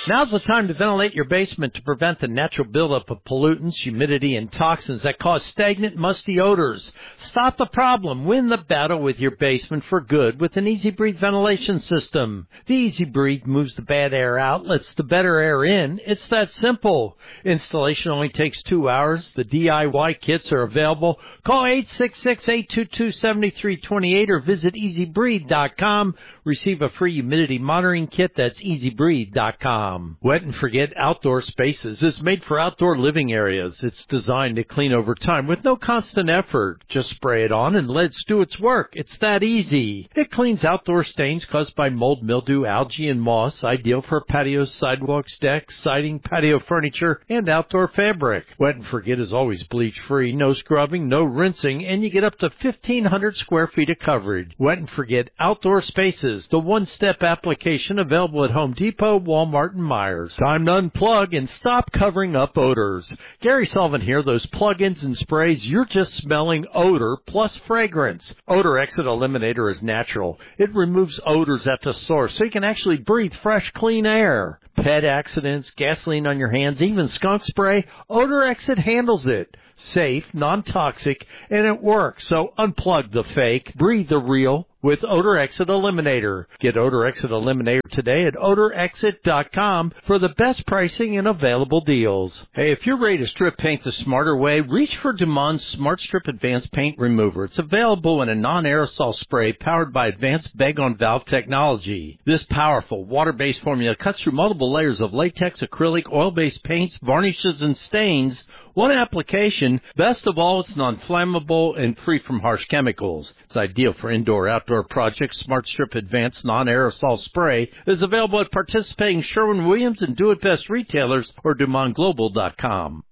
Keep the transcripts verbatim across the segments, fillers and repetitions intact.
Now's the time to ventilate your basement to prevent the natural buildup of pollutants, humidity, and toxins that cause stagnant, musty odors. Stop the problem. Win the battle with your basement for good with an Easy Breathe ventilation system. The Easy Breathe moves the bad air out, lets the better air in. It's that simple. Installation only takes two hours. The D I Y kits are available. Call eight six six, eight two two, seven three two eight or visit easy breathe dot com. Receive a free humidity monitoring kit. That's easy breathe dot com. Wet and Forget Outdoor Spaces is made for outdoor living areas. It's designed to clean over time with no constant effort. Just spray it on and let it do its work. It's that easy. It cleans outdoor stains caused by mold, mildew, algae, and moss, ideal for patios, sidewalks, decks, siding, patio furniture, and outdoor fabric. Wet and Forget is always bleach-free, no scrubbing, no rinsing, and you get up to fifteen hundred square feet of coverage. Wet and Forget Outdoor Spaces, the one-step application available at Home Depot, Walmart, and Myers. Time to unplug and stop covering up odors. Gary Sullivan here. Those plug-ins and sprays, you're just smelling odor plus fragrance. Odor Exit Eliminator is natural. It removes odors at the source so you can actually breathe fresh, clean air. Pet accidents, gasoline on your hands, even skunk spray, Odor Exit handles it. Safe, non-toxic, and it works. So unplug the fake, breathe the real with Odor Exit Eliminator. Get Odor Exit Eliminator today at odor exit dot com for the best pricing and available deals. Hey, if you're ready to strip paint the smarter way, reach for Dumond's Smart Strip Advanced Paint Remover. It's available in a non-aerosol spray powered by advanced bag-on-valve technology. This powerful water-based formula cuts through multiple layers of latex, acrylic, oil-based paints, varnishes, and stains. One application. Best of all, it's non-flammable and free from harsh chemicals. It's ideal for indoor-outdoor projects. Smart Strip Advanced Non-Aerosol Spray is available at participating Sherwin-Williams and Do It Best retailers or Dumont Global dot com.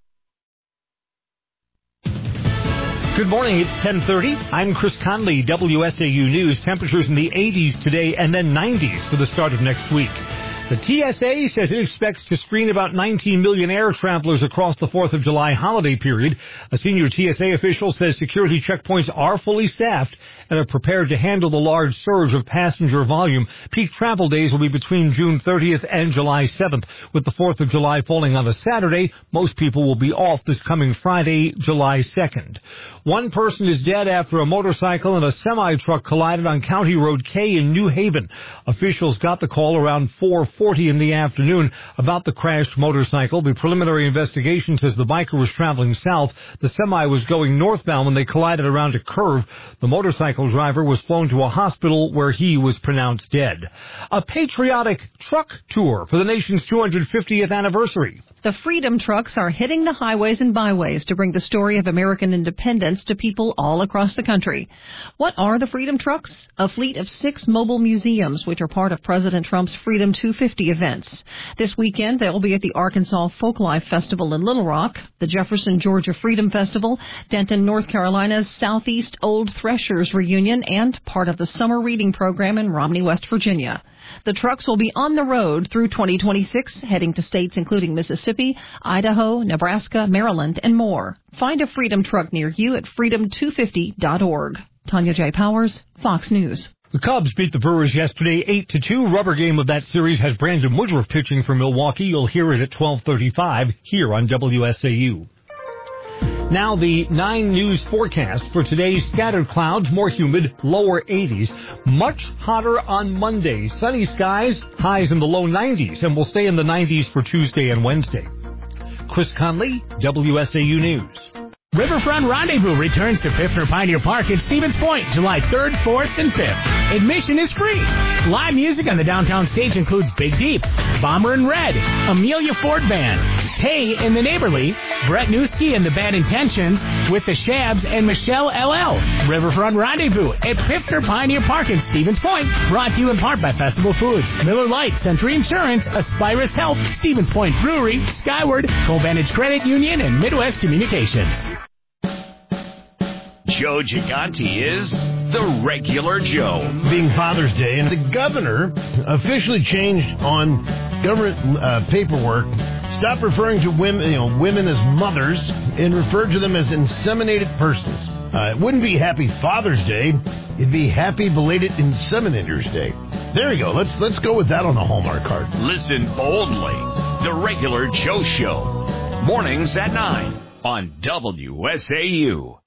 Good morning, it's ten thirty. I'm Chris Conley, W S A U News. Temperatures in the eighties today and then nineties for the start of next week. The T S A says it expects to screen about nineteen million air travelers across the fourth of July holiday period. A senior T S A official says security checkpoints are fully staffed and are prepared to handle the large surge of passenger volume. Peak travel days will be between June thirtieth and July seventh. With the fourth of July falling on a Saturday, most people will be off this coming Friday, July second. One person is dead after a motorcycle and a semi-truck collided on County Road K in New Haven. Officials got the call around four forty in the afternoon about the crashed motorcycle. The preliminary investigation says the biker was traveling south. The semi was going northbound when they collided around a curve. The motorcycle driver was flown to a hospital where he was pronounced dead. A patriotic truck tour for the nation's two hundred fiftieth anniversary. The Freedom Trucks are hitting the highways and byways to bring the story of American independence to people all across the country. What are the Freedom Trucks? A fleet of six mobile museums, which are part of President Trump's Freedom two fifty events. This weekend, they'll be at the Arkansas Folklife Festival in Little Rock, the Jefferson, Georgia Freedom Festival, Denton, North Carolina's Southeast Old Threshers Reunion, and part of the summer reading program in Romney, West Virginia. The trucks will be on the road through twenty twenty-six, heading to states including Mississippi, Idaho, Nebraska, Maryland, and more. Find a Freedom Truck near you at freedom two fifty dot org. Tanya J. Powers, Fox News. The Cubs beat the Brewers yesterday eight to two. Rubber game of that series has Brandon Woodruff pitching for Milwaukee. You'll hear it at twelve thirty-five here on W S A U. Now the nine News forecast for today. Scattered clouds, more humid, lower eighties. Much hotter on Monday. Sunny skies, highs in the low nineties, and will stay in the nineties for Tuesday and Wednesday. Chris Conley, W S A U News. Riverfront Rendezvous returns to Piffner Pioneer Park at Stevens Point, July third, fourth, and fifth. Admission is free. Live music on the downtown stage includes Big Deep, Bomber and Red, Amelia Ford Band, Tay and the Neighborly, Brett Newski and the Bad Intentions, with the Shabs and Michelle L L. Riverfront Rendezvous at Piffner Pioneer Park at Stevens Point, brought to you in part by Festival Foods, Miller Lite, Century Insurance, Aspirus Health, Stevens Point Brewery, Skyward, Co-Vantage Credit Union, and Midwest Communications. Joe Gigante is the regular Joe. Being Father's Day, and the governor officially changed on government uh, paperwork, stopped referring to women, you know, women as mothers, and referred to them as inseminated persons. Uh, it wouldn't be Happy Father's Day; it'd be Happy Belated Inseminators Day. There we go. Let's let's go with that on the Hallmark card. Listen boldly. The Regular Joe Show. Mornings at nine on W S A U.